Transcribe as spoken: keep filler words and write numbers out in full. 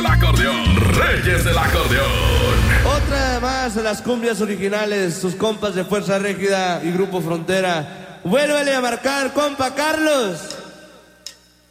del acordeón, Reyes del acordeón. Otra más de las cumbias originales, sus compas de Fuerza Régida y Grupo Frontera. Vuélvele a marcar, compa Carlos.